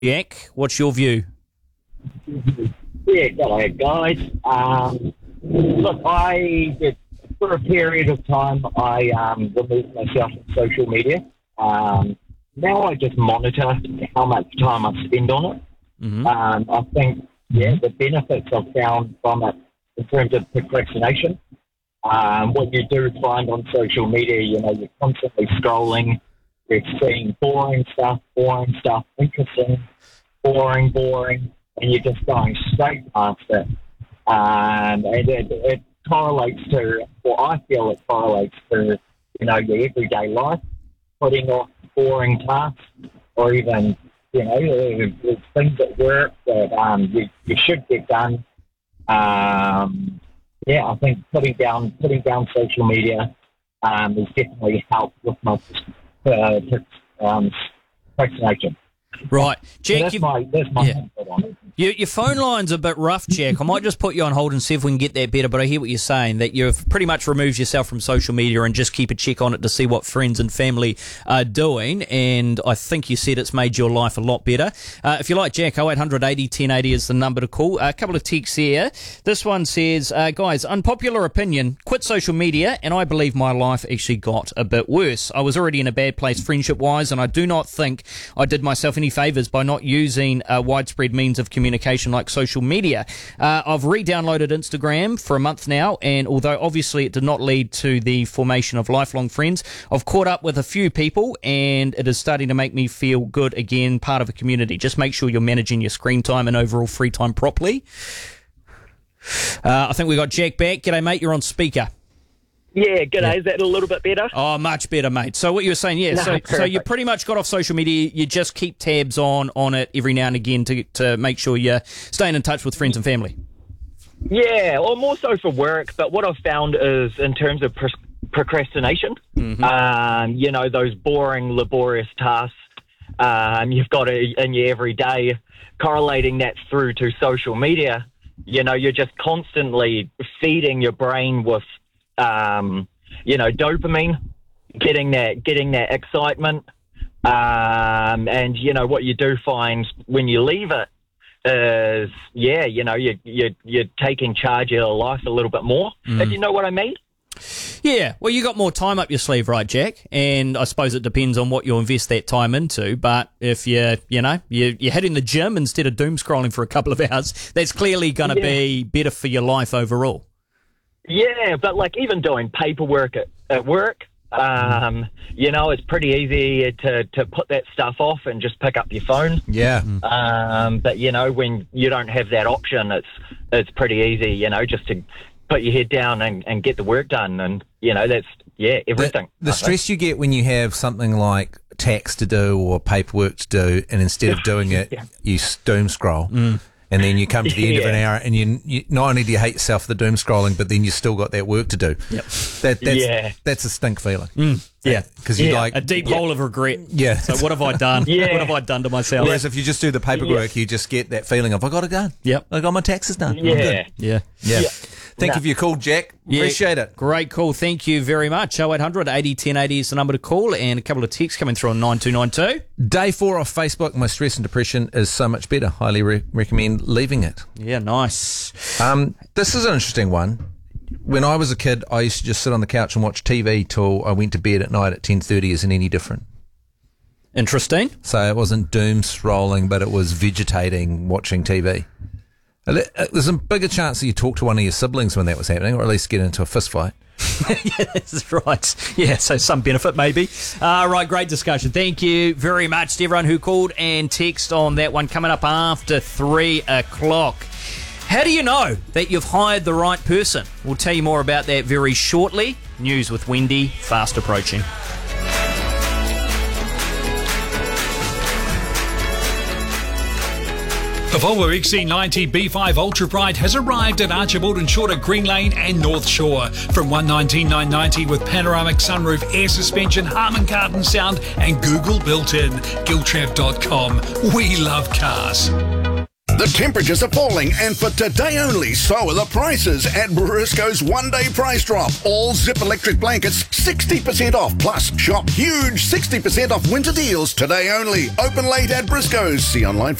Jack, what's your view? Yeah, g'day, guys. Look, for a period of time, I removed myself from social media. Now I just monitor how much time I spend on it. Mm-hmm. I think, the benefits I've found from it in terms of procrastination. What you do find on social media, you're constantly scrolling, you're seeing boring stuff, interesting, boring, and you're just going straight past it. And it correlates to, or I feel it correlates to, your everyday life, putting off boring tasks, or even, there's things at work that you should get done. I think putting down social media has definitely helped with my procrastination. Right. Jack, so that's my input on it. Your phone line's a bit rough, Jack. I might just put you on hold and see if we can get that better, but I hear what you're saying, that you've pretty much removed yourself from social media and just keep a check on it to see what friends and family are doing, and I think you said it's made your life a lot better. If you like, Jack, 0800 80 1080 is the number to call. A couple of texts here. This one says, guys, unpopular opinion, quit social media, and I believe my life actually got a bit worse. I was already in a bad place friendship-wise, and I do not think I did myself any favours by not using widespread means of communication like social media. I've re-downloaded Instagram for a month now, and although obviously it did not lead to the formation of lifelong friends, I've caught up with a few people, and it is starting to make me feel good again, part of a community. Just make sure you're managing your screen time and overall free time properly. I think we got Jack back. G'day, mate. You're on speaker. Yeah, g'day. Yeah. Is that a little bit better? Oh, much better, mate. So what you were saying, so you pretty much got off social media. You just keep tabs on it every now and again to make sure you're staying in touch with friends and family. Yeah, or more so for work. But what I've found is in terms of procrastination, those boring, laborious tasks you've got in your everyday, correlating that through to social media, you're just constantly feeding your brain with dopamine, getting that excitement, and what you do find when you leave it is, you're taking charge of your life a little bit more. If you know what I mean? Yeah, well, you got more time up your sleeve, right, Jack? And I suppose it depends on what you invest that time into. But if you're hitting the gym instead of doom scrolling for a couple of hours, that's clearly going to be better for your life overall. Yeah, but even doing paperwork at work, it's pretty easy to put that stuff off and just pick up your phone. Yeah. But when you don't have that option, it's pretty easy, just to put your head down and get the work done. And, that's, everything. The stress you get when you have something like tax to do or paperwork to do, and instead of doing it, you doom scroll. And then you come to the end of an hour, and you not only do you hate yourself for the doom scrolling, but then you still got that work to do. Yep. That's a stink feeling. Yeah, because you're like a deep hole of regret. Yeah. So what have I done? What have I done to myself? Whereas if you just do the paperwork, you just get that feeling of I got it done. Yep, I got my taxes done. Yeah. Thank you for your call, Jack. Appreciate it. Great call. Thank you very much. 0800 80 1080 is the number to call, and a couple of texts coming through on 9292. Day 4 off Facebook. My stress and depression is so much better. Highly recommend leaving it. Yeah, nice. This is an interesting one. When I was a kid, I used to just sit on the couch and watch TV till I went to bed at night at 10:30. Isn't any different? Interesting. So it wasn't doom scrolling, but it was vegetating, watching TV. There's a bigger chance that you talk to one of your siblings when that was happening, or at least get into a fist fight. Yeah, that's right. Yeah, so some benefit maybe. Right, great discussion. Thank you very much to everyone who called and texted on that one. Coming up after 3 o'clock. How do you know that you've hired the right person? We'll tell you more about that very shortly. News with Wendy, fast approaching. The Volvo XC90 B5 Ultra Bright has arrived at Archibald and Short at Green Lane and North Shore. From $119,990 with panoramic sunroof, air suspension, Harman Kardon sound and Google built-in. Giltrav.com. We love cars. The temperatures are falling, and for today only, so are the prices at Briscoe's one-day price drop. All Zip electric blankets 60% off, plus shop huge 60% off winter deals today only. Open late at Briscoe's. See online.